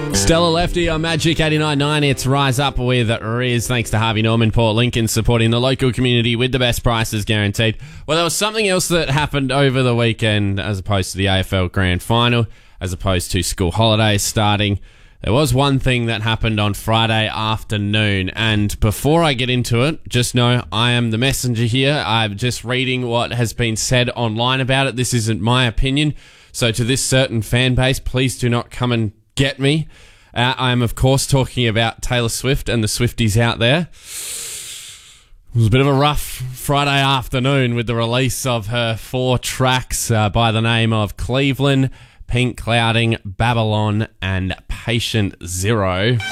Stella Lefty on Magic 89.9. It's Rise Up with Riz. Thanks to Harvey Norman, Port Lincoln, supporting the local community with the best prices guaranteed. Well, there was something else that happened over the weekend as opposed to the AFL Grand Final, as opposed to school holidays starting. There was one thing that happened on Friday afternoon, and before I get into it, just know I am the messenger here. I'm just reading what has been said online about it. This isn't my opinion. So to this certain fan base, please do not come and get me. I am, of course, talking about Taylor Swift and the Swifties out there. It was a bit of a rough Friday afternoon with the release of her 4 tracks by the name of Cleveland, Pink Clouding, Babylon, and Patient Zero.